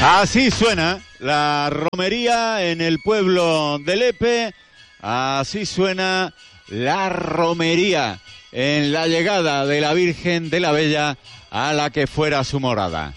Así suena la romería en el pueblo de Lepe, así suena la romería en la llegada de la Virgen de la Bella a la que fuera su morada.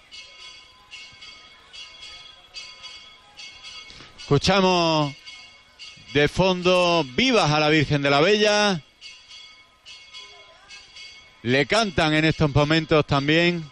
Escuchamos de fondo vivas a la Virgen de la Bella. Le cantan en estos momentos también.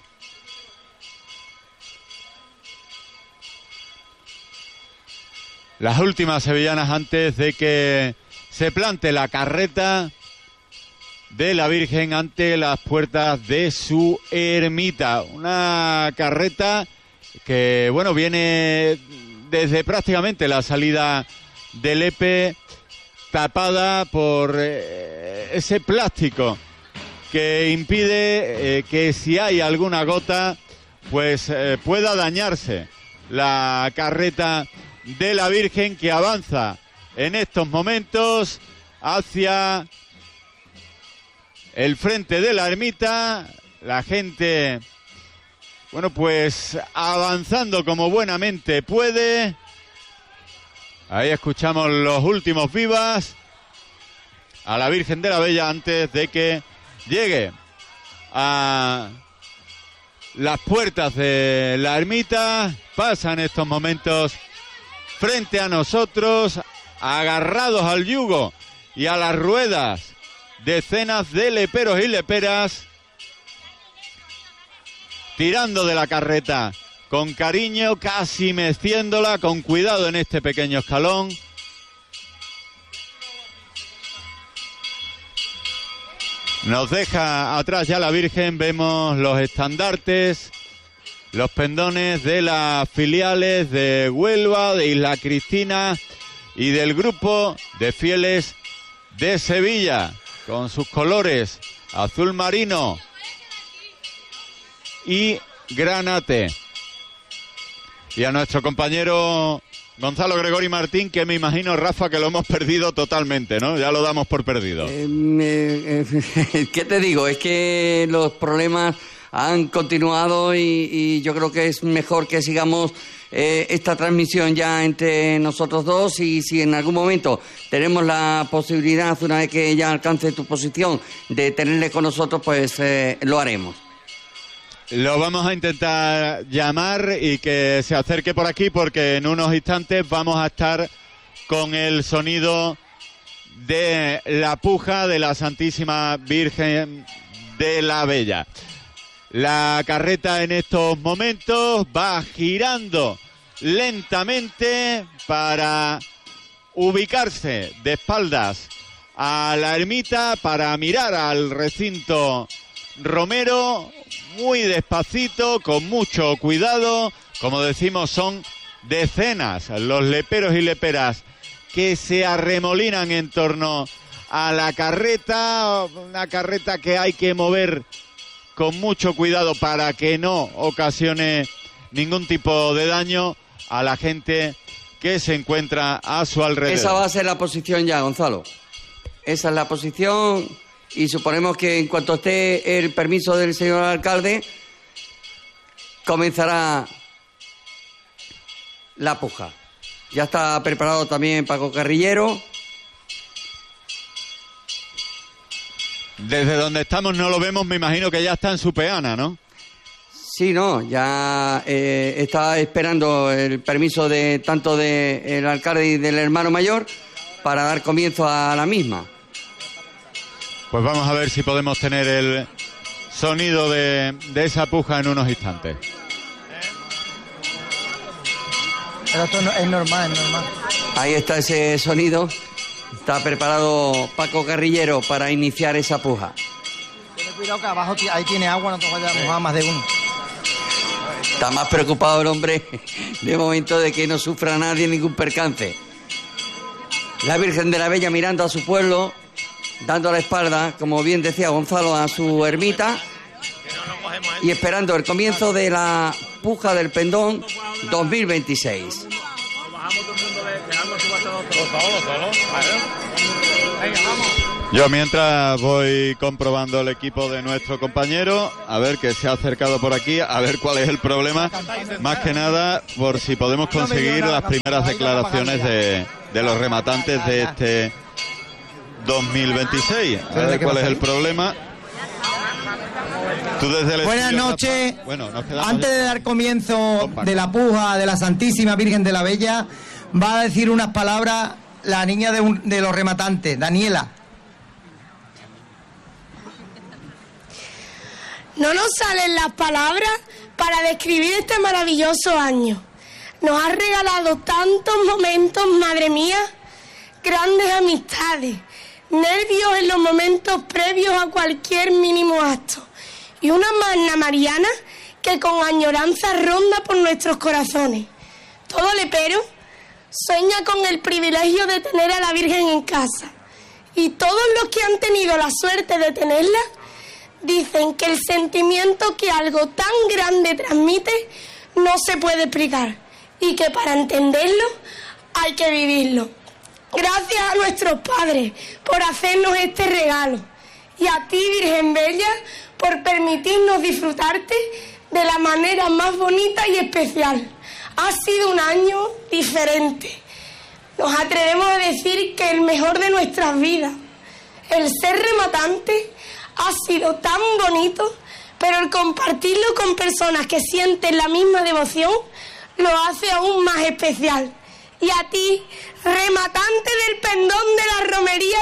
Las últimas sevillanas antes de que se plante la carreta de la Virgen ante las puertas de su ermita. Una carreta que, bueno, viene desde prácticamente la salida de Lepe, tapada por ese plástico que impide que si hay alguna gota, pues pueda dañarse la carreta de la Virgen, que avanza en estos momentos hacia el frente de la ermita. La gente, bueno, pues avanzando como buenamente puede. Ahí escuchamos los últimos vivas a la Virgen de la Bella antes de que llegue a las puertas de la ermita. Pasan estos momentos frente a nosotros, agarrados al yugo y a las ruedas, decenas de leperos y leperas, tirando de la carreta con cariño, casi meciéndola, con cuidado en este pequeño escalón. Nos deja atrás ya la Virgen, vemos los estandartes, los pendones de las filiales de Huelva, de Isla Cristina y del grupo de fieles de Sevilla, con sus colores azul marino y granate. Y a nuestro compañero Gonzalo Gregori Martín, que me imagino, Rafa, que lo hemos perdido totalmente, ¿no? Ya lo damos por perdido. ¿Qué te digo? Es que los problemas han continuado y yo creo que es mejor que sigamos esta transmisión ya entre nosotros dos, y si en algún momento tenemos la posibilidad, una vez que ya alcance tu posición, de tenerle con nosotros, pues lo haremos. Lo vamos a intentar llamar y que se acerque por aquí, porque en unos instantes vamos a estar con el sonido de la puja de la Santísima Virgen de la Bella. La carreta en estos momentos va girando lentamente para ubicarse de espaldas a la ermita, para mirar al recinto romero, muy despacito, con mucho cuidado. Como decimos, son decenas los leperos y leperas que se arremolinan en torno a la carreta, una carreta que hay que mover con mucho cuidado para que no ocasione ningún tipo de daño a la gente que se encuentra a su alrededor. Esa va a ser la posición ya, Gonzalo. Esa es la posición, y suponemos que en cuanto esté el permiso del señor alcalde, comenzará la puja. Ya está preparado también Paco Carrillero. Desde donde estamos no lo vemos, me imagino que ya está en su peana, ¿no? Sí, no, ya está esperando el permiso de tanto del alcalde y del hermano mayor para dar comienzo a la misma. Pues vamos a ver si podemos tener el sonido de esa puja en unos instantes. Pero esto es normal, es normal. Ahí está ese sonido. Está preparado Paco Carrillero para iniciar esa puja. Ten cuidado que abajo ahí tiene agua, no te vayas a mojar más de uno. Está más preocupado el hombre de momento de que no sufra nadie ningún percance. La Virgen de la Bella mirando a su pueblo, dando la espalda, como bien decía Gonzalo, a su ermita, y esperando el comienzo de la puja del Pendón 2026. Bajamos todo el mundo de algo, tú vas a todo. Solo. Venga, vamos. Yo mientras voy comprobando el equipo de nuestro compañero, a ver que se ha acercado por aquí, a ver cuál es el problema, más que nada por si podemos conseguir las primeras declaraciones de los rematantes de este 2026. A ver cuál es el problema. Tú desde el Buenas noches. Bueno, antes de dar comienzo de la puja de la Santísima Virgen de la Bella, va a decir unas palabras la niña de los rematantes, Daniela. No nos salen las palabras para describir este maravilloso año. Nos has regalado tantos momentos, madre mía, grandes amistades, nervios en los momentos previos a cualquier mínimo acto y una magna mariana que con añoranza ronda por nuestros corazones. Todo lepero sueña con el privilegio de tener a la Virgen en casa y todos los que han tenido la suerte de tenerla dicen que el sentimiento que algo tan grande transmite no se puede explicar y que para entenderlo hay que vivirlo. Gracias a nuestros padres por hacernos este regalo y a ti, Virgen Bella, por permitirnos disfrutarte de la manera más bonita y especial. Ha sido un año diferente. Nos atrevemos a decir que el mejor de nuestras vidas. El ser rematante ha sido tan bonito, pero el compartirlo con personas que sienten la misma devoción lo hace aún más especial. Y a ti, rematante del pendón de la Romería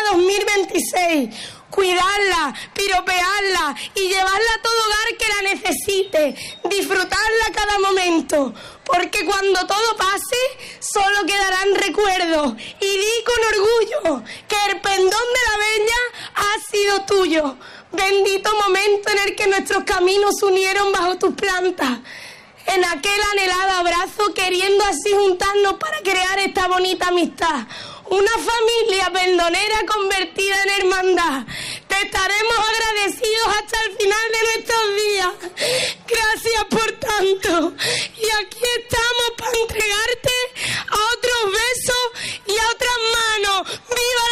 2026, cuidarla, piropearla y llevarla a todo hogar que la necesite, disfrutarla a cada momento, porque cuando todo pase, solo quedarán recuerdos. Y di con orgullo que el pendón de la Bella ha sido tuyo. Bendito momento en el que nuestros caminos se unieron bajo tus plantas, en aquel anhelado abrazo, queriendo así juntarnos para crear esta bonita amistad. Una familia pendonera convertida en hermandad. Te estaremos agradecidos hasta el final de nuestros días. Gracias por tanto. Y aquí estamos para entregarte a otros besos y a otras manos. ¡Viva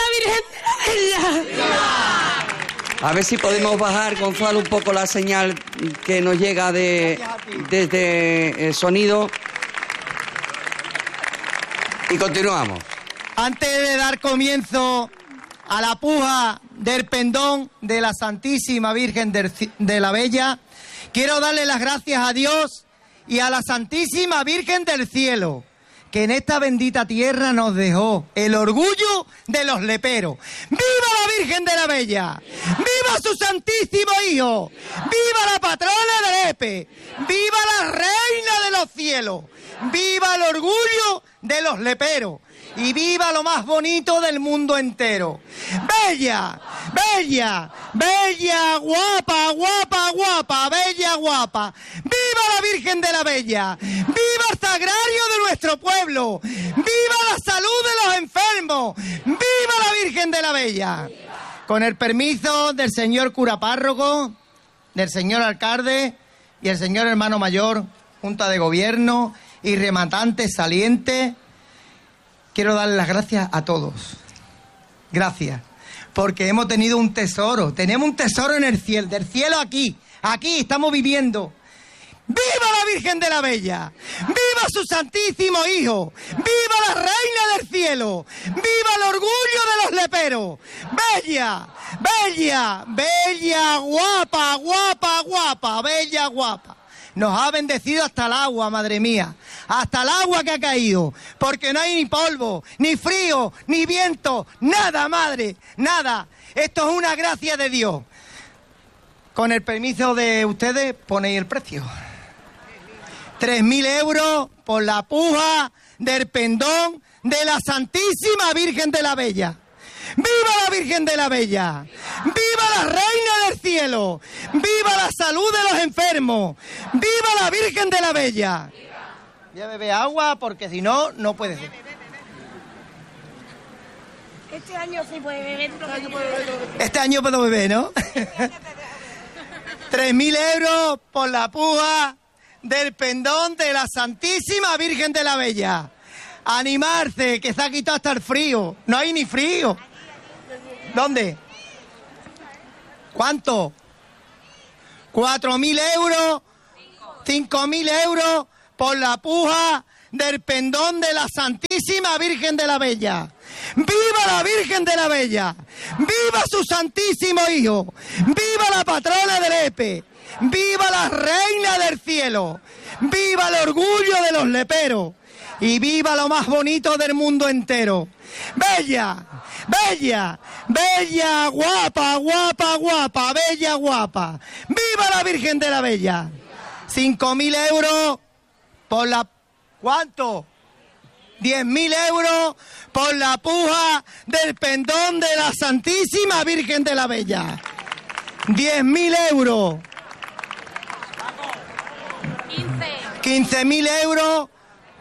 la Virgen de la Bella! A ver si podemos bajar, Gonzalo, un poco la señal que nos llega desde el sonido. Y continuamos. Antes de dar comienzo a la puja del pendón de la Santísima Virgen de la Bella, quiero darle las gracias a Dios y a la Santísima Virgen del Cielo, que en esta bendita tierra nos dejó el orgullo de los leperos. ¡Viva la Virgen de la Bella! ¡Viva su Santísimo Hijo! ¡Viva la patrona de Lepe! ¡Viva la Reina de los Cielos! ¡Viva el orgullo de los leperos! Y viva lo más bonito del mundo entero. Bella, bella, bella, guapa, guapa, guapa, bella, guapa. Viva la Virgen de la Bella. Viva el sagrario de nuestro pueblo. Viva la salud de los enfermos. Viva la Virgen de la Bella. Con el permiso del señor cura párroco, del señor alcalde y el señor hermano mayor, Junta de Gobierno y rematantes salientes, quiero darle las gracias a todos. Gracias. Porque hemos tenido un tesoro. Tenemos un tesoro en el cielo. Del cielo aquí. Aquí estamos viviendo. ¡Viva la Virgen de la Bella! ¡Viva su Santísimo Hijo! ¡Viva la Reina del Cielo! ¡Viva el orgullo de los leperos! ¡Bella! ¡Bella! ¡Bella! ¡Guapa! ¡Guapa! ¡Guapa! ¡Bella! ¡Guapa! Nos ha bendecido hasta el agua, madre mía. Hasta el agua que ha caído. Porque no hay ni polvo, ni frío, ni viento. Nada, madre. Nada. Esto es una gracia de Dios. Con el permiso de ustedes, ponéis el precio. 3.000 euros por la puja del pendón de la Santísima Virgen de la Bella. ¡Viva la Virgen de la Bella! ¡Viva la Reina del Cielo! ¡Viva la salud de los enfermos! ¡Viva la Virgen de la Bella! Voy a beber agua porque si no, no puede ser. Este año sí puede beber. Este año puedo beber, ¿no? 3.000 euros por la puja del pendón de la Santísima Virgen de la Bella. Animarse, que se ha quitado hasta el frío. No hay ni frío. ¿Dónde? ¿Cuánto? 4.000 euros, 5.000 euros por la puja del pendón de la Santísima Virgen de la Bella. ¡Viva la Virgen de la Bella! ¡Viva su Santísimo Hijo! ¡Viva la patrona del Epe! ¡Viva la Reina del Cielo! ¡Viva el orgullo de los leperos! ¡Y viva lo más bonito del mundo entero! ¡Bella! ¡Bella! ¡Bella! ¡Guapa! ¡Guapa! ¡Guapa! ¡Bella! ¡Guapa! ¡Viva la Virgen de la Bella! 5.000 euros por la... ¿Cuánto? 10.000 euros por la puja del pendón de la Santísima Virgen de la Bella. 10.000 euros. 15.000 euros.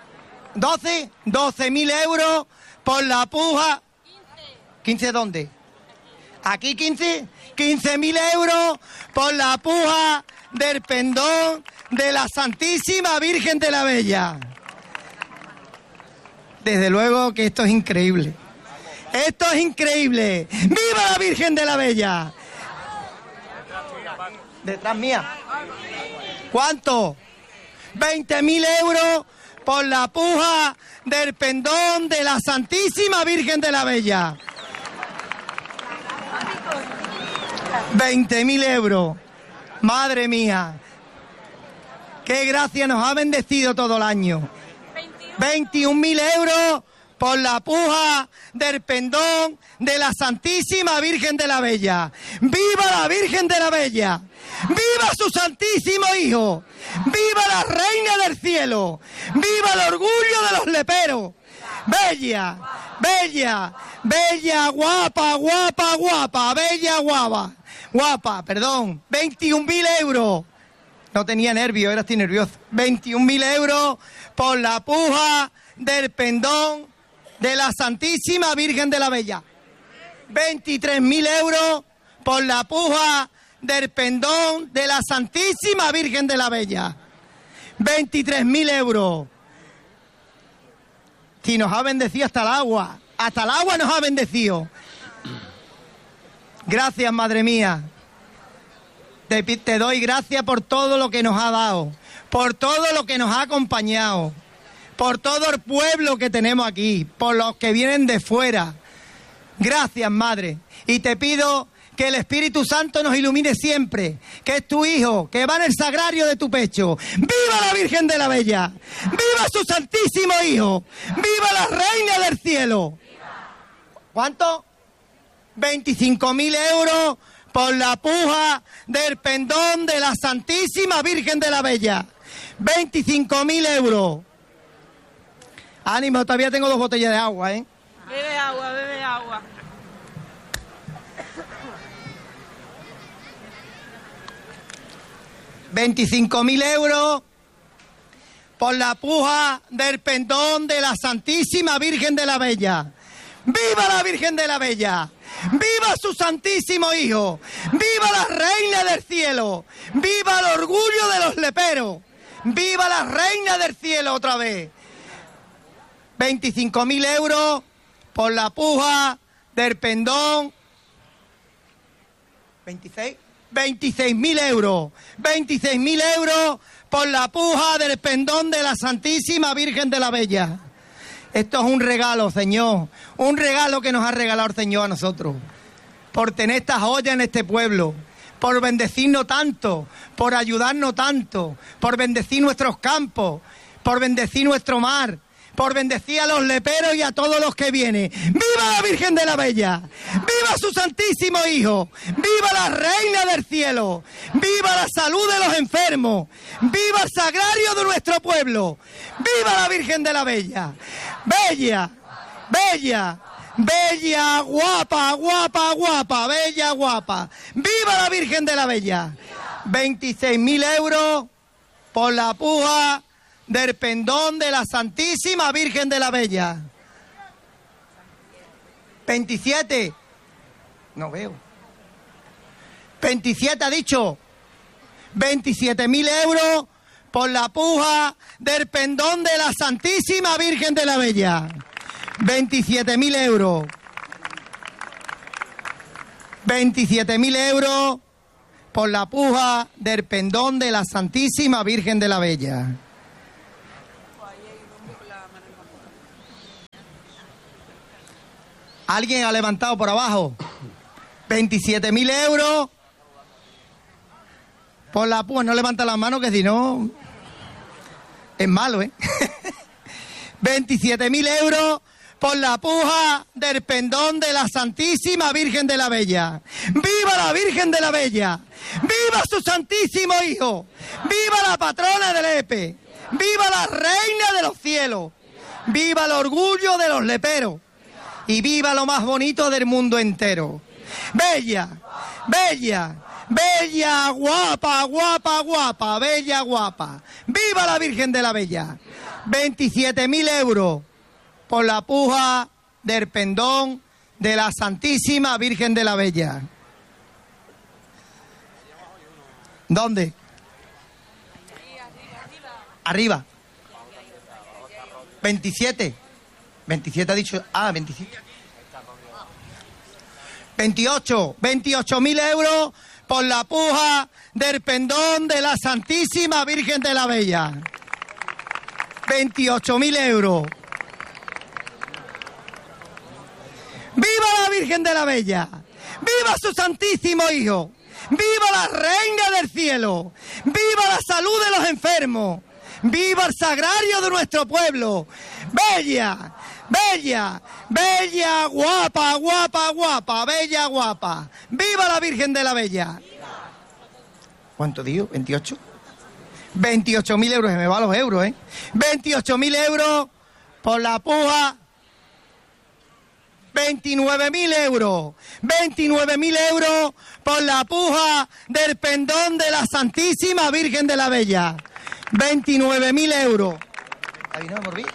12.000 euros por la puja. 15 ¿dónde? Aquí 15. 15.000 euros por la puja del pendón de la Santísima Virgen de la Bella. Desde luego que esto es increíble. Esto es increíble. ¡Viva la Virgen de la Bella! Detrás mía. ¿Cuánto? 20.000 euros por la puja del pendón de la Santísima Virgen de la Bella. 20.000 euros. Madre mía. Qué gracia nos ha bendecido todo el año. 21.000 euros por la puja del pendón de la Santísima Virgen de la Bella. ¡Viva la Virgen de la Bella! ¡Viva su Santísimo Hijo! ¡Viva la Reina del Cielo! ¡Viva el orgullo de los leperos! ¡Bella! ¡Bella! ¡Bella! ¡Guapa! ¡Guapa! ¡Guapa! ¡Bella! ¡Guapa! ¡Guapa! Perdón. 21.000 euros. No tenía nervios, ahora estoy nervioso. 21.000 euros por la puja del pendón de la Santísima Virgen de la Bella. 23.000 euros por la puja del pendón de la Santísima Virgen de la Bella. 23.000 euros. Si nos ha bendecido hasta el agua. Hasta el agua nos ha bendecido. Gracias, madre mía. Te doy gracias por todo lo que nos ha dado, por todo lo que nos ha acompañado, por todo el pueblo que tenemos aquí, por los que vienen de fuera. Gracias, Madre. Y te pido que el Espíritu Santo nos ilumine siempre, que es tu Hijo, que va en el sagrario de tu pecho. ¡Viva la Virgen de la Bella! ¡Viva su Santísimo Hijo! ¡Viva la Reina del Cielo! ¿Cuánto? 25.000 euros por la puja del pendón de la Santísima Virgen de la Bella. 25.000 euros. Ánimo, todavía tengo 2 botellas de agua, ¿eh? Bebe agua, bebe agua. $25.000 euros por la puja del pendón de la Santísima Virgen de la Bella. ¡Viva la Virgen de la Bella! ¡Viva su Santísimo Hijo! ¡Viva la Reina del Cielo! ¡Viva el orgullo de los leperos! ¡Viva la Reina del Cielo otra vez! 25.000 euros por la puja del pendón. 26.000 euros. 26.000 euros por la puja del pendón de la Santísima Virgen de la Bella. Esto es un regalo, Señor. Un regalo que nos ha regalado el Señor a nosotros. Por tener estas joyas en este pueblo. Por bendecirnos tanto. Por ayudarnos tanto. Por bendecir nuestros campos. Por bendecir nuestro mar. Por bendecir a los leperos y a todos los que vienen. ¡Viva la Virgen de la Bella! ¡Viva su Santísimo Hijo! ¡Viva la Reina del Cielo! ¡Viva la salud de los enfermos! ¡Viva el sagrario de nuestro pueblo! ¡Viva la Virgen de la Bella! ¡Bella! ¡Bella! ¡Bella! ¡Guapa! ¡Guapa! ¡Guapa! ¡Bella! ¡Guapa! ¡Viva la Virgen de la Bella! 26.000 euros por la puja del pendón de la Santísima Virgen de la Bella. 27. No veo. 27 ha dicho. 27.000 euros por la puja del pendón de la Santísima Virgen de la Bella. 27.000 euros. 27.000 euros por la puja del pendón de la Santísima Virgen de la Bella. ¿Alguien ha levantado por abajo? 27.000 euros por la puja. No levanta las manos, que si no es malo, ¿eh? 27.000 euros por la puja del pendón de la Santísima Virgen de la Bella. ¡Viva la Virgen de la Bella! ¡Viva su Santísimo Hijo! ¡Viva la patrona del Epe! ¡Viva la Reina de los cielos! ¡Viva el orgullo de los leperos! Y viva lo más bonito del mundo entero. Bella, bella, bella, guapa, guapa, guapa, bella, guapa. ¡Viva la Virgen de la Bella! 27.000 euros por la puja del pendón de la Santísima Virgen de la Bella. ¿Dónde? Arriba. 27. 27 ha dicho. 27. 28.000 euros por la puja del pendón de la Santísima Virgen de la Bella. 28.000 euros. ¡Viva la Virgen de la Bella! ¡Viva su Santísimo Hijo! ¡Viva la Reina del Cielo! ¡Viva la salud de los enfermos! ¡Viva el sagrario de nuestro pueblo! ¡Bella! ¡Bella! ¡Bella! ¡Guapa! ¡Guapa! ¡Guapa! ¡Bella! ¡Guapa! ¡Viva la Virgen de la Bella! ¿Cuánto digo? ¿28? 28.000 euros, se me van los euros, ¿eh? 28.000 euros por la puja. 29.000 euros. 29.000 euros por la puja del pendón de la Santísima Virgen de la Bella. 29.000 euros. ¿Ahí no, Morbí?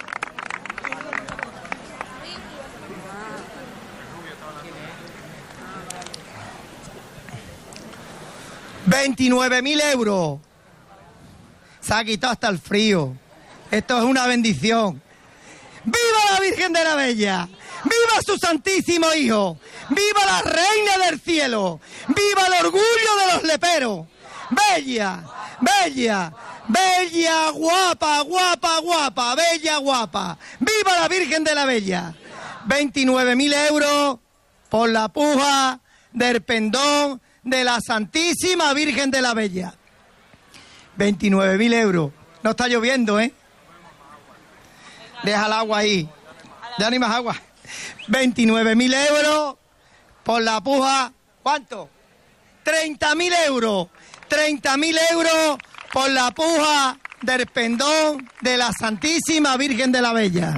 $29.000 euros. Se ha quitado hasta el frío. Esto es una bendición. ¡Viva la Virgen de la Bella! ¡Viva su Santísimo Hijo! ¡Viva la Reina del Cielo! ¡Viva el orgullo de los leperos! ¡Bella! ¡Bella! ¡Bella! ¡Guapa! ¡Guapa! ¡Guapa! ¡Bella! ¡Guapa! ¡Viva la Virgen de la Bella! 29.000 euros por la puja del pendón de la Santísima Virgen de la Bella. 29.000 euros. No está lloviendo, ¿eh? Deja el agua ahí. Ya ni más agua. 29.000 euros por la puja. ¿Cuánto? 30.000 euros. 30.000 euros por la puja del pendón de la Santísima Virgen de la Bella.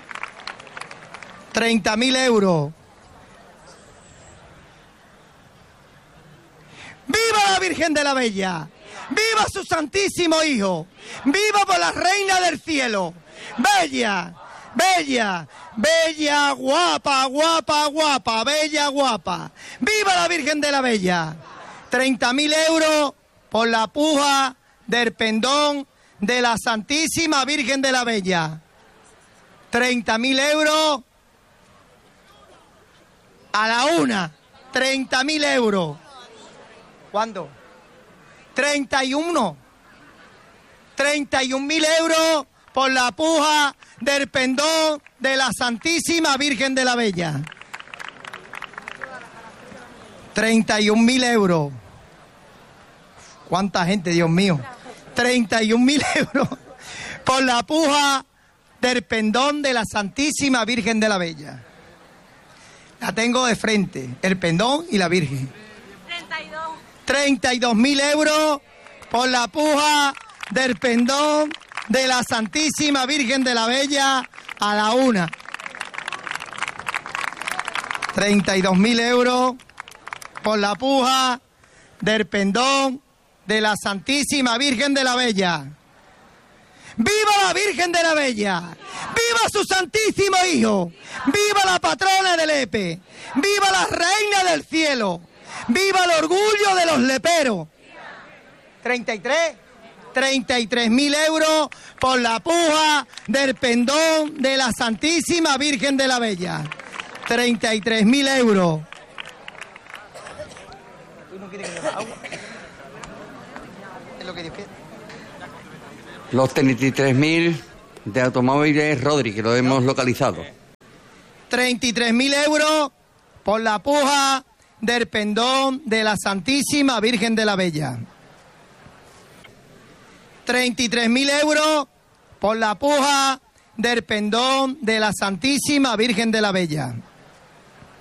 30.000 euros. ¡Viva la Virgen de la Bella! ¡Viva su Santísimo Hijo! ¡Viva por la Reina del Cielo! ¡Bella! ¡Bella! ¡Bella! ¡Guapa! ¡Guapa! ¡Guapa! ¡Bella! ¡Guapa! ¡Viva la Virgen de la Bella! 30.000 euros por la puja del pendón de la Santísima Virgen de la Bella. 30.000 euros a la una. 30.000 euros. ¿Cuándo? 31. 31.000 euros por la puja del pendón de la Santísima Virgen de la Bella. 31.000 euros. ¿Cuánta gente, Dios mío? 31.000 euros por la puja del pendón de la Santísima Virgen de la Bella. La tengo de frente, el pendón y la Virgen. 32.000 euros por la puja del pendón de la Santísima Virgen de la Bella a la una. 32.000 euros por la puja del pendón de la Santísima Virgen de la Bella. ¡Viva la Virgen de la Bella! ¡Viva su Santísimo Hijo! ¡Viva la patrona del Epe! ¡Viva la Reina del Cielo! ¡Viva el orgullo de los leperos! 33.000 euros por la puja del pendón de la Santísima Virgen de la Bella. 33.000 euros. ¿Tú no quieres que le dé agua? es lo que Dios quiere. Los 33.000 de Automóviles Rodri, que lo hemos localizado. 33.000 euros por la puja del pendón de la Santísima Virgen de la Bella. 33.000 euros por la puja del pendón de la Santísima Virgen de la Bella.